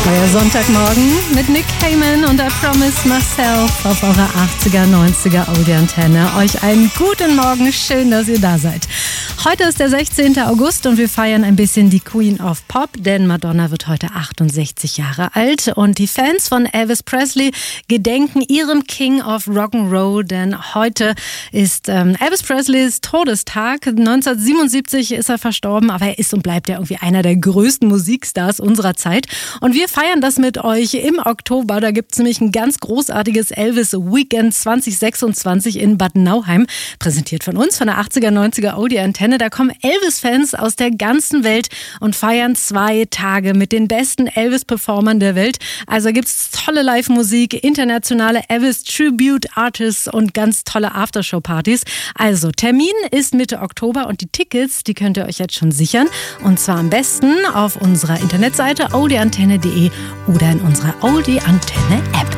Euer Sonntagmorgen mit Nick Cayman und I Promise Myself auf eurer 80er, 90er Audi-Antenne. Euch einen guten Morgen, schön, dass ihr da seid. Heute ist der 16. August und wir feiern ein bisschen die Queen of Pop, denn Madonna wird heute 68 Jahre alt und die Fans von Elvis Presley gedenken ihrem King of Rock'n'Roll, denn heute ist Elvis Presleys Todestag. 1977 ist er verstorben, aber er ist und bleibt ja irgendwie einer der größten Musikstars unserer Zeit. Und wir feiern das mit euch im Oktober. Da gibt es nämlich ein ganz großartiges Elvis Weekend 2026 in Bad Nauheim. Präsentiert von uns, von der 80er, 90er Audi-Antenne. Da kommen Elvis-Fans aus der ganzen Welt und feiern 2 Tage mit den besten Elvis-Performern der Welt. Also gibt es tolle Live-Musik, internationale Elvis-Tribute-Artists und ganz tolle Aftershow-Partys. Also Termin ist Mitte Oktober und die Tickets, die könnt ihr euch jetzt schon sichern. Und zwar am besten auf unserer Internetseite audiantenne.de oder in unserer Audi-Antenne-App.